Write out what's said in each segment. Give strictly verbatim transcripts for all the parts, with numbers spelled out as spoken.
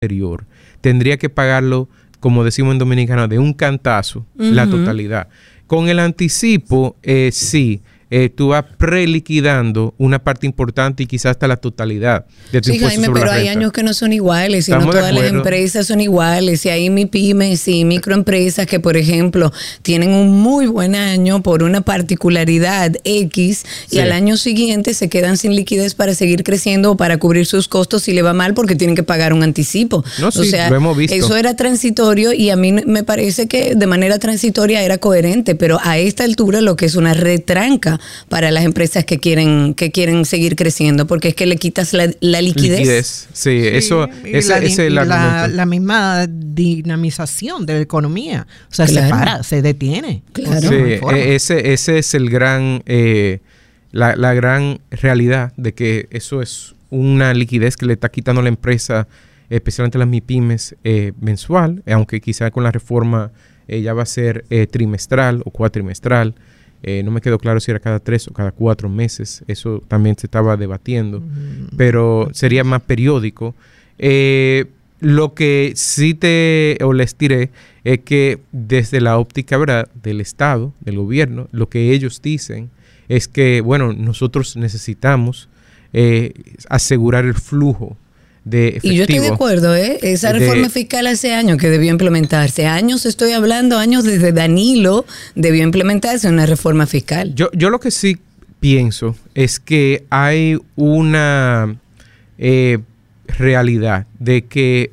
anterior, tendría que pagarlo, como decimos en dominicano, de un cantazo, uh-huh. la totalidad. Con el anticipo, eh, sí, eh, tú vas preliquidando una parte importante y quizás hasta la totalidad de tu sí, impuesto Jaime, sobre pero la hay renta. años que no son iguales y no todas las empresas son iguales. Y hay MIPYMES y microempresas que, por ejemplo, tienen un muy buen año por una particularidad X y sí. al año siguiente se quedan sin liquidez para seguir creciendo o para cubrir sus costos si le va mal porque tienen que pagar un anticipo. No, sí, o sea, lo hemos visto. Eso era transitorio y a mí me parece que de manera transitoria era coherente, pero a esta altura lo que es una retranca para las empresas que quieren que quieren seguir creciendo, porque es que le quitas la, la liquidez. liquidez. Sí, sí, eso ese, la, ese es el la, la misma dinamización de la economía. O sea, claro. se para, se detiene. Claro. Sí, ese, ese es el gran, eh, la, la gran realidad de que eso es una liquidez que le está quitando a la empresa, especialmente las MIPYMES, eh, mensual, aunque quizá con la reforma eh, ya va a ser eh, trimestral o cuatrimestral. Eh, no me quedó claro si era cada tres o cada cuatro meses. Eso también se estaba debatiendo. Mm. Pero sería más periódico. Eh, lo que sí te o les diré es que desde la óptica, ¿verdad?, del Estado, del gobierno, lo que ellos dicen es que, bueno, nosotros necesitamos eh, asegurar el flujo de efectivo. Y yo estoy de acuerdo, ¿eh? Esa reforma de, fiscal hace años que debió implementarse. Años estoy hablando, años desde Danilo debió implementarse una reforma fiscal. Yo, yo lo que sí pienso es que hay una eh, realidad de que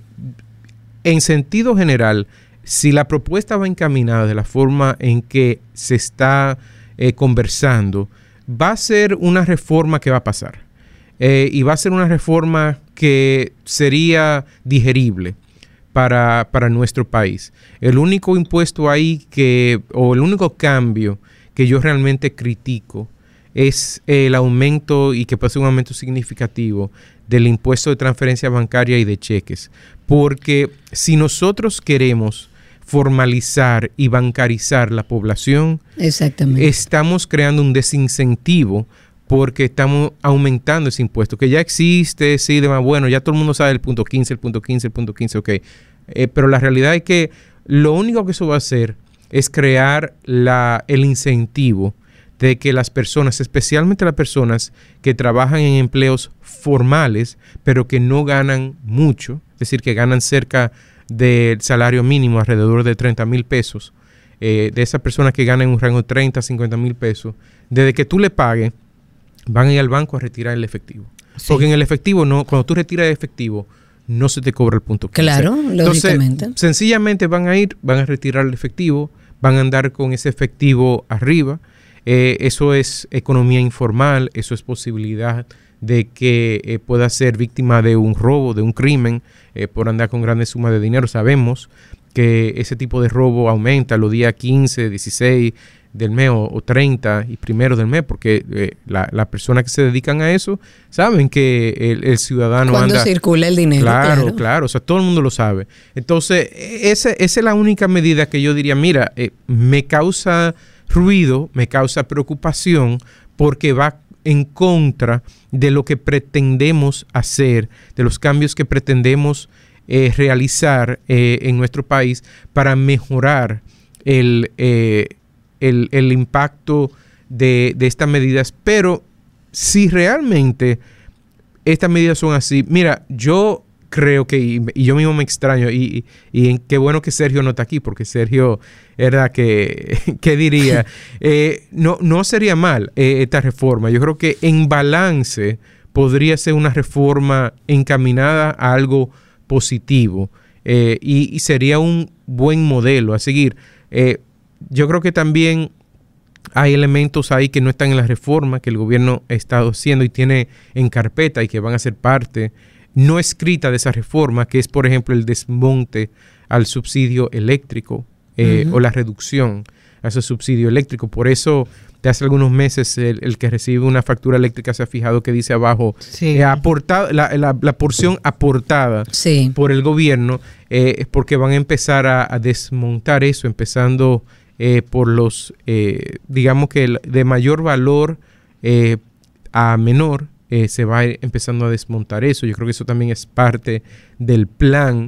en sentido general, si la propuesta va encaminada de la forma en que se está eh, conversando, va a ser una reforma que va a pasar. Eh, y va a ser una reforma que sería digerible para, para nuestro país. El único impuesto ahí que, o el único cambio que yo realmente critico es el aumento, y que puede ser un aumento significativo, del impuesto de transferencia bancaria y de cheques. Porque si nosotros queremos formalizar y bancarizar la población, exactamente, estamos creando un desincentivo porque estamos aumentando ese impuesto, que ya existe, sí, demás, bueno, ya todo el mundo sabe el punto quince, el punto quince, el punto quince, ok. Eh, pero la realidad es que lo único que eso va a hacer es crear la, el incentivo de que las personas, especialmente las personas que trabajan en empleos formales, pero que no ganan mucho, es decir, que ganan cerca del salario mínimo, alrededor de treinta mil pesos, eh, de esas personas que ganan un rango de treinta, cincuenta mil pesos, desde que tú le pagues, van a ir al banco a retirar el efectivo. Sí. Porque en el efectivo, no, cuando tú retiras el efectivo, no se te cobra el punto quince. Claro, lógicamente. Entonces, sencillamente van a ir, van a retirar el efectivo, van a andar con ese efectivo arriba. Eh, eso es economía informal, eso es posibilidad de que eh, pueda ser víctima de un robo, de un crimen, eh, por andar con grandes sumas de dinero. Sabemos que ese tipo de robo aumenta los días quince, dieciséis del mes o, o treinta y primero del mes, porque eh, las la personas que se dedican a eso saben que el, el ciudadano cuando anda... Cuando circula el dinero, claro, claro. Claro, o sea, todo el mundo lo sabe. Entonces, esa, esa es la única medida que yo diría, mira, eh, me causa ruido, me causa preocupación, porque va en contra de lo que pretendemos hacer, de los cambios que pretendemos eh, realizar eh, en nuestro país para mejorar el... Eh, El, el impacto de, de estas medidas. Pero si realmente estas medidas son así, mira, yo creo que, y, y yo mismo me extraño, y, y, y qué bueno que Sergio no está aquí, porque Sergio, ¿verdad? Que, ¿qué diría? Eh, no, no sería mal eh, esta reforma. Yo creo que en balance podría ser una reforma encaminada a algo positivo, eh, y, y sería un buen modelo a seguir. Eh, Yo creo que también hay elementos ahí que no están en la reforma que el gobierno ha estado haciendo y tiene en carpeta y que van a ser parte no escrita de esa reforma, que es, por ejemplo, el desmonte al subsidio eléctrico eh, uh-huh. o la reducción a ese subsidio eléctrico. Por eso, de hace algunos meses, el, el que recibe una factura eléctrica se ha fijado que dice abajo sí. eh, aportada, la, la, la porción aportada sí. por el gobierno, eh, es porque van a empezar a, a desmontar eso, empezando... Eh, por los, eh, digamos que el, de mayor valor eh, a menor, eh, se va a ir empezando a desmontar eso. Yo creo que eso también es parte del plan